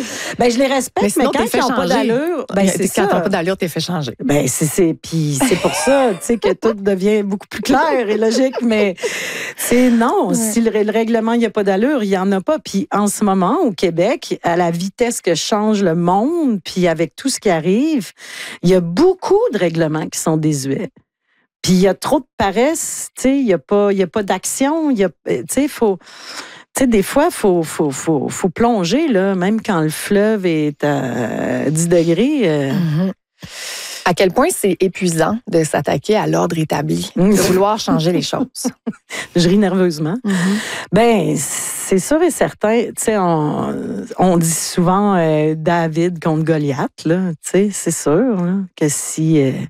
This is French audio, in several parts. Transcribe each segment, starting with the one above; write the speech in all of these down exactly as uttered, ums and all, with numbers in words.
Ben, je les respecte, mais, sinon, mais quand ils n'ont pas d'allure, ben, c'est quand ça. tu n'as pas d'allure, t'es fait changer. Ben, c'est, c'est, puis c'est pour ça, tu sais, que tout devient beaucoup plus clair et logique, mais c'est non, ouais. Si le, le règlement, il n'y a pas d'allure, il n'y en a pas. Puis en ce moment, au Québec, à la vitesse que change le monde, puis avec tout ce qui arrive, il y a beaucoup de règlements qui sont désuets. Puis il y a trop de paresse, tu sais, il n'y a pas, il y a pas d'action, il y a, tu sais, il faut... Tu sais, des fois, il faut, faut, faut, faut plonger, là, même quand le fleuve est à dix degrés. Euh... Mm-hmm. À quel point c'est épuisant de s'attaquer à l'ordre établi, de vouloir changer les choses. Je ris nerveusement. Mm-hmm. Ben, c'est sûr et certain. Tu sais, on, on dit souvent euh, David contre Goliath, là. Tu sais, c'est sûr là, que si... Euh,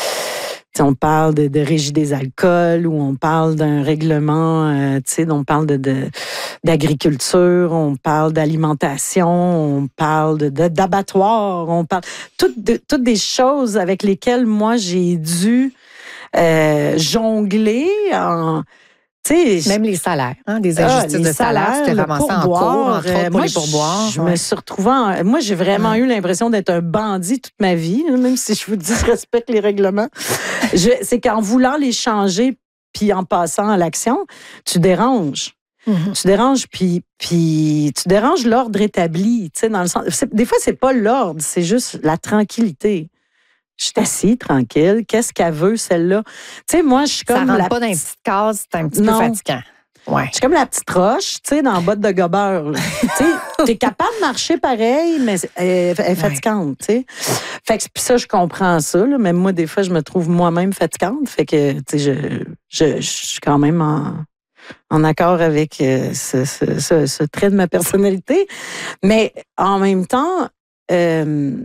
on parle de, de régie des alcools ou on parle d'un règlement, euh, tu sais, on parle de, de, d'agriculture, on parle d'alimentation, on parle de, de, d'abattoirs, on parle... Toutes, de, toutes des choses avec lesquelles moi, j'ai dû euh, jongler en... T'sais, même les salaires, hein, des injustices ah, de salaire, c'était vraiment ça en cours, entre autres pour les pourboires. Je ouais. me suis retrouvée en... Moi, j'ai vraiment ouais. eu l'impression d'être un bandit toute ma vie, même si je vous dis je respecte les règlements. je... C'est qu'en voulant les changer puis en passant à l'action, tu déranges. Mm-hmm. Tu déranges, puis, puis tu déranges l'ordre établi. Dans le sens... Des fois, c'est pas l'ordre, c'est juste la tranquillité. Je suis assise, tranquille. Qu'est-ce qu'elle veut, celle-là? Tu sais, moi, je suis comme. Ça rentre la pas dans une petite case, c'est un petit non. peu fatigant. Ouais. Je suis comme la petite roche, tu sais, dans la botte de gobeur. Tu sais, t'es capable de marcher pareil, mais elle, elle est fatigante, tu sais. Fait que ça, je comprends ça, là. Même moi, des fois, je me trouve moi-même fatigante. Fait que, tu sais, je, je, je suis quand même en, en accord avec euh, ce, ce, ce, ce trait de ma personnalité. Mais en même temps, euh,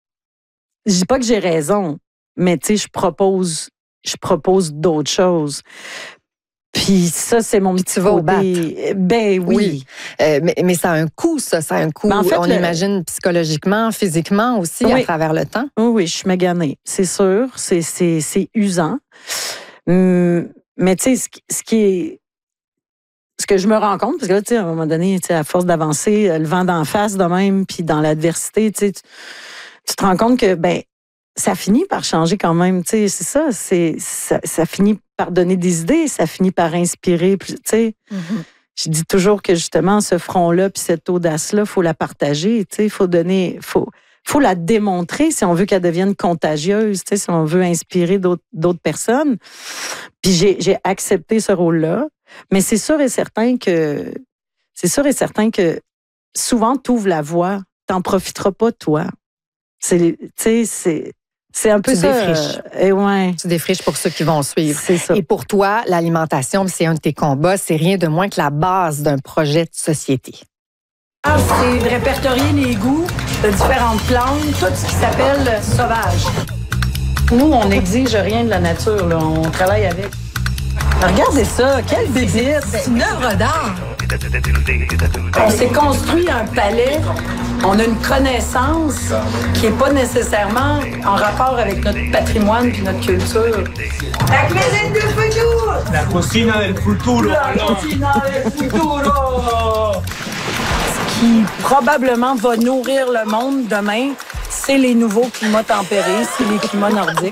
je dis pas que j'ai raison, mais tu sais, je propose, je propose d'autres choses. Puis ça, c'est mon petit tu vas au battre. Ben oui. oui. Euh, mais, mais ça a un coût, ça. Ça a un coût, en fait, on le... imagine, psychologiquement, physiquement aussi, oui. à travers le temps. Oui, oui, je suis maganée, c'est sûr. C'est, c'est, c'est usant. Hum, mais tu sais, ce, ce qui est... Ce que je me rends compte, parce que là, tu sais, à un moment donné, tu sais, à force d'avancer, le vent d'en face de même, puis dans l'adversité, tu sais... Tu, tu te rends compte que ben ça finit par changer quand même, tu sais, c'est ça, c'est ça, ça finit par donner des idées, ça finit par inspirer, tu sais. Mm-hmm. Je dis toujours que justement ce front-là puis cette audace-là, faut la partager, tu sais, faut donner, faut faut la démontrer si on veut qu'elle devienne contagieuse, tu sais, si on veut inspirer d'autres d'autres personnes. Puis j'ai j'ai accepté ce rôle-là, mais c'est sûr et certain que c'est sûr et certain que souvent t'ouvres la voie, t'en profiteras pas toi. C'est, tu sais, c'est, c'est un peu tu ça. Défriches. Euh, et ouais. Tu défriches pour ceux qui vont suivre. C'est ça. Et pour toi, l'alimentation, c'est un de tes combats, c'est rien de moins que la base d'un projet de société. Ah, c'est de répertorier les goûts de différentes plantes, tout ce qui s'appelle sauvage. Nous, on n'exige rien de la nature, là. On travaille avec. Regardez ça, quelle bébite! C'est une œuvre d'art! On s'est construit un palais, on a une connaissance qui n'est pas nécessairement en rapport avec notre patrimoine et notre culture. La cuisine du futuro! La cocina del futuro! La cocina del futuro! Ce qui probablement va nourrir le monde demain, c'est les nouveaux climats tempérés, c'est les climats nordiques.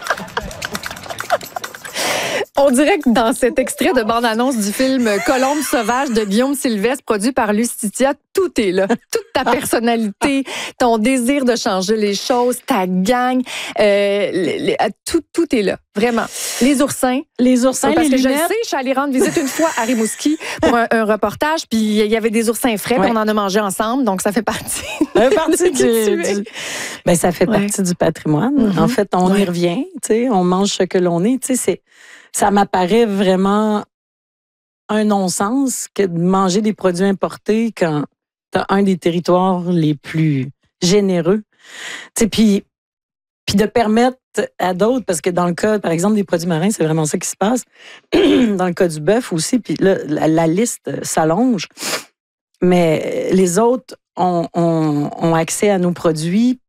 On dirait que dans cet extrait de bande-annonce du film Colombe sauvage de Guillaume Sylvestre, produit par Lustitia, tout est là. Toute ta personnalité, ton désir de changer les choses, ta gang, euh, les, les, tout, tout est là. Vraiment. Les oursins. Les oursins, parce les que lunettes. Je le sais, je suis allée rendre visite une fois à Rimouski pour un, un reportage, puis il y avait des oursins frais, ouais. puis on en a mangé ensemble, donc ça fait partie. Ça fait partie du, du, ben, ça fait ouais. partie du patrimoine. Mm-hmm. En fait, on ouais. y revient, tu sais, on mange ce que l'on est, tu sais, c'est... Ça m'apparaît vraiment un non-sens que de manger des produits importés quand tu as un des territoires les plus généreux. Tu sais, puis, puis de permettre à d'autres, parce que dans le cas, par exemple, des produits marins, c'est vraiment ça qui se passe. Dans le cas du bœuf aussi, puis là, la, la liste s'allonge. Mais les autres ont, ont, ont accès à nos produits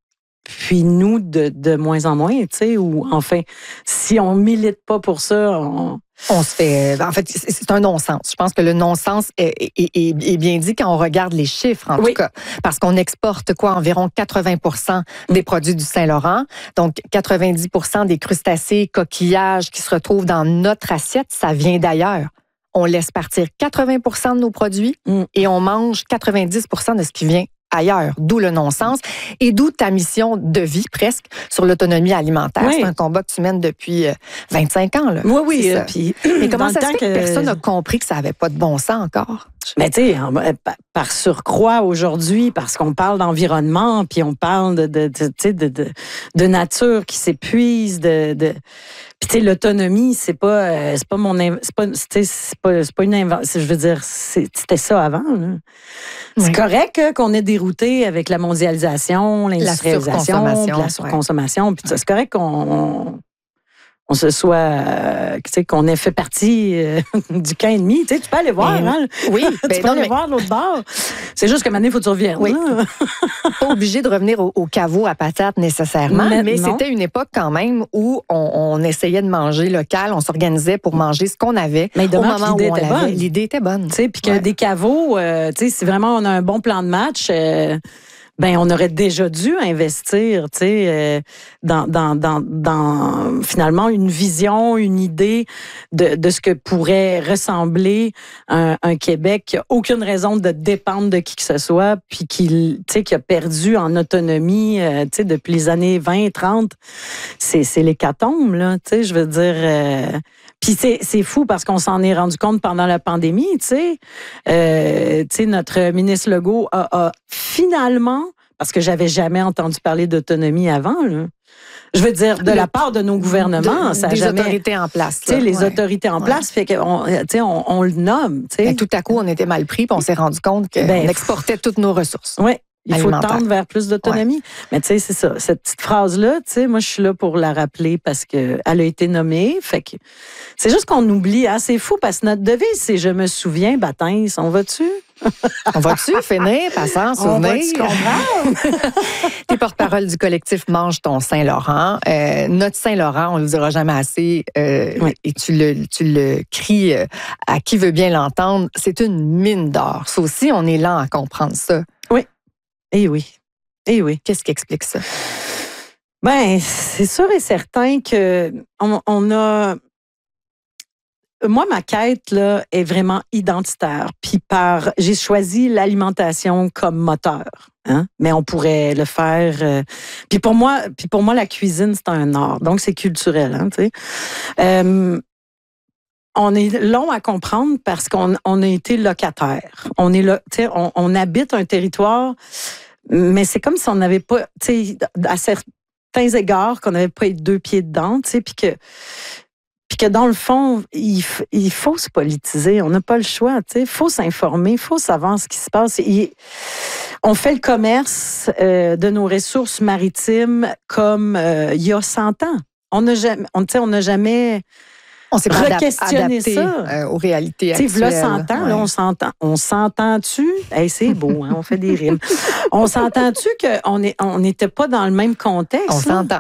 puis nous, de, de moins en moins, tu sais, ou enfin, si on milite pas pour ça, on... On se fait. En fait, c'est un non-sens. Je pense que le non-sens est, est, est, est bien dit quand on regarde les chiffres, en oui. tout cas. Parce qu'on exporte quoi? Environ quatre-vingts pour cent des produits du Saint-Laurent. Donc, quatre-vingt-dix pour cent des crustacés, coquillages qui se retrouvent dans notre assiette, ça vient d'ailleurs. On laisse partir quatre-vingts pour cent de nos produits mm. et on mange quatre-vingt-dix pour cent de ce qui vient ailleurs, d'où le non-sens et d'où ta mission de vie presque sur l'autonomie alimentaire. Oui. C'est un combat que tu mènes depuis vingt-cinq ans. Là. Oui, oui. Euh, puis, mais comment ça se fait que, que personne n'a compris que ça n'avait pas de bon sens encore? Mais tu sais, par surcroît aujourd'hui, parce qu'on parle d'environnement, puis on parle de, de, de, de, de, de nature qui s'épuise, de... de puis tu sais, l'autonomie, c'est pas, euh, c'est pas mon, c'est pas, c'est pas, c'est pas une invention. Je veux dire, c'était ça avant. Là. C'est oui. correct euh, qu'on est dérouté avec la mondialisation, l'industrialisation, la surconsommation, la surconsommation. Ouais. Puis c'est correct qu'on on, on se soit, euh, tu sais, qu'on ait fait partie euh, du camp ennemi. Tu sais, tu peux aller voir, ben, hein? Oui, tu ben peux non, aller mais... voir l'autre bord. C'est juste que maintenant, il faut que tu reviennes. Oui. Pas obligé de revenir au, au caveau à patates nécessairement, mais, mais c'était une époque quand même où on, on essayait de manger local, on s'organisait pour manger ce qu'on avait mais au moment où on l'avait. Bonne. L'idée était bonne. Tu sais, puis que ouais. des caveaux, euh, tu sais, si vraiment on a un bon plan de match... Euh, ben on aurait déjà dû investir, tu sais, euh, dans, dans, dans, dans finalement une vision, une idée de, de ce que pourrait ressembler un, un Québec qui a aucune raison de dépendre de qui que ce soit, puis qui, tu sais, qui a perdu en autonomie, euh, tu sais, depuis les années vingt, trente. C'est, c'est l'hécatombe, là, tu sais, je veux dire... Euh, Puis c'est, c'est fou parce qu'on s'en est rendu compte pendant la pandémie, tu sais. Euh, tu sais, notre ministre Legault a, a finalement, parce que j'avais jamais entendu parler d'autonomie avant, là. Je veux dire, de le, la part de nos gouvernements, de, ça a des jamais... autorités en place. Tu sais, les ouais. autorités en ouais. place, fait qu'on, tu sais, on, on le nomme, tu sais. Ben, tout à coup, on était mal pris, puis on s'est rendu compte qu'on ben, exportait toutes nos ressources. Oui. Il faut tendre vers plus d'autonomie. Ouais. Mais tu sais, c'est ça. Cette petite phrase-là, tu sais, moi, je suis là pour la rappeler parce qu'elle a été nommée. Fait que c'est juste qu'on oublie. Ah, c'est fou parce que notre devise, c'est « Je me souviens, baptême ». On va-tu? On va-tu finir par s'en souvenir? On va-tu comprendre? T'es porte-parole du collectif Mange ton Saint-Laurent. Euh, notre Saint-Laurent, on ne le dira jamais assez, euh, oui. et tu le, tu le cries à qui veut bien l'entendre, c'est une mine d'or. Ça aussi, on est lent à comprendre ça. Oui. Eh oui. Eh oui. Qu'est-ce qui explique ça? Ben, c'est sûr et certain que on, on a... Moi, ma quête là est vraiment identitaire. Puis par, j'ai choisi l'alimentation comme moteur. Hein? Mais on pourrait le faire. Euh, puis pour moi, puis pour moi, la cuisine c'est un art, donc c'est culturel. Hein, tu sais. Euh, on est long à comprendre parce qu'on on a été locataire. On est là, tu sais, on, on habite un territoire, mais c'est comme si on n'avait pas, tu sais, à certains égards, qu'on n'avait pas les deux pieds dedans, tu sais, puis que. Puis que dans le fond, il, il faut se politiser. On n'a pas le choix. Il faut s'informer, il faut savoir ce qui se passe. Et on fait le commerce euh, de nos ressources maritimes comme euh, il y a cent ans. On n'a jamais... On, on n'a jamais on s'est pas re-questionné adapté, ça. Euh, aux réalités actuelles. Tu sais, là, cent ans, ouais. là, on s'entend. On s'entend-tu? Hey, c'est beau, hein, on fait des rimes. On s'entend-tu qu'on n'était on pas dans le même contexte? On s'entend.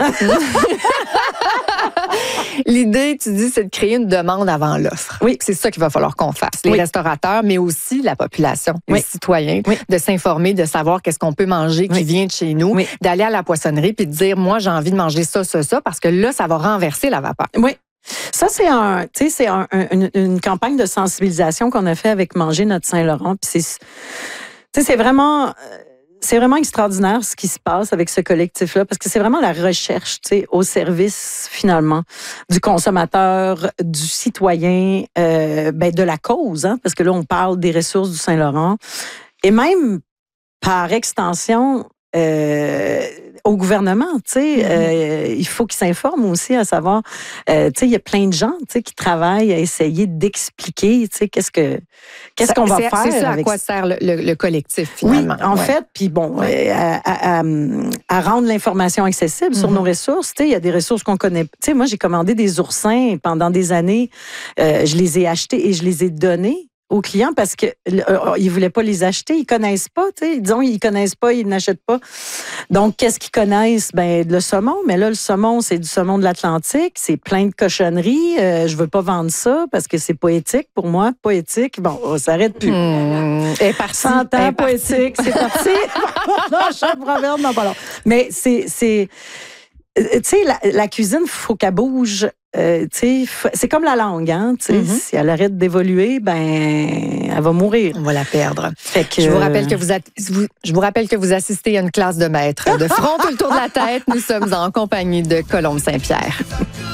L'idée, tu dis, c'est de créer une demande avant l'offre. Oui. C'est ça qu'il va falloir qu'on fasse. Les oui. restaurateurs, mais aussi la population, oui. les citoyens, oui. de s'informer, de savoir qu'est-ce qu'on peut manger qui oui. vient de chez nous, oui. d'aller à la poissonnerie puis de dire, moi, j'ai envie de manger ça, ça, ça, parce que là, ça va renverser la vapeur. Oui. Ça, c'est un, tu sais, c'est un, un, une, une campagne de sensibilisation qu'on a fait avec Manger notre Saint-Laurent. Puis c'est, tu sais, c'est vraiment... C'est vraiment extraordinaire ce qui se passe avec ce collectif-là, parce que c'est vraiment la recherche, tu sais, au service, finalement, du consommateur, du citoyen, euh, ben, de la cause, hein, parce que là, on parle des ressources du Saint-Laurent, et même, par extension, euh, au gouvernement, tu sais, mm-hmm. euh, il faut qu'ils s'informent aussi à savoir, euh, tu sais, il y a plein de gens, tu sais, qui travaillent à essayer d'expliquer, tu sais, qu'est-ce que, qu'est-ce qu'on va c'est, faire. C'est ça à quoi sert le, le, le collectif, finalement. Oui, en ouais. fait, puis bon, ouais. à, à, à, à rendre l'information accessible mm-hmm. sur nos ressources, tu sais, il y a des ressources qu'on connaît. Tu sais, moi, j'ai commandé des oursins pendant des années, euh, je les ai achetés et je les ai donnés aux clients parce que euh, ils voulaient pas les acheter, ils connaissent pas, tu sais, disons ils connaissent pas, ils n'achètent pas. Donc qu'est-ce qu'ils connaissent? Ben le saumon, mais là le saumon c'est du saumon de l'Atlantique, c'est plein de cochonneries, euh, je veux pas vendre ça parce que c'est pas éthique pour moi, pas éthique. Bon, on s'arrête plus. Mmh, est parti, cent ans est pas parti. éthique, c'est parti. Non, chaque proverbe non pas long. Mais c'est c'est tu sais, la, la cuisine, il faut qu'elle bouge. Euh, tu sais, c'est comme la langue, hein. Tu sais, Mm-hmm. si elle arrête d'évoluer, ben, elle va mourir. On va la perdre. Fait que, Je vous rappelle que vous, a- vous- je vous rappelle que vous assistez à une classe de maître de front tout le tour de la tête. Nous sommes en compagnie de Colombe Saint-Pierre.